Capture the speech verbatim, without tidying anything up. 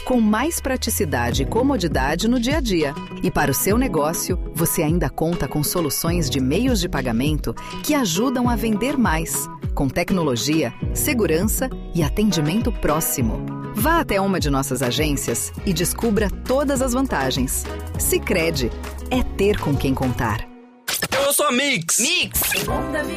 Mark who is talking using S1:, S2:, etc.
S1: com mais praticidade e comodidade no dia a dia. E para o seu negócio, você ainda conta com soluções de meios de pagamento que ajudam a vender mais, com tecnologia, segurança e atendimento próximo. Vá até uma de nossas agências e descubra todas as vantagens. Sicredi é ter com quem contar.
S2: Eu sou a Mix.
S3: Mix.